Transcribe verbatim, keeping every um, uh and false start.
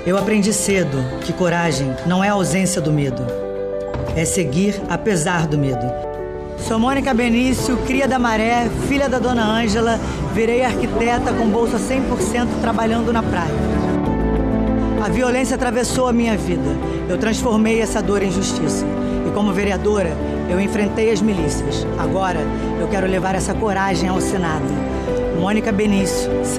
Eu aprendi cedo que coragem não é a ausência do medo, é seguir apesar do medo. Sou Mônica Benício, cria da Maré, filha da Dona Ângela, virei arquiteta com bolsa cem por cento trabalhando na praia. A violência atravessou a minha vida, eu transformei essa dor em justiça. E como vereadora, eu enfrentei as milícias. Agora, eu quero levar essa coragem ao Senado. Mônica Benício,